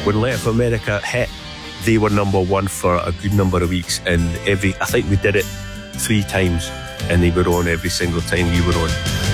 when Letter from America hit, they were number one for a good number of weeks, and I think we did it 3 times, and they were on every single time we were on.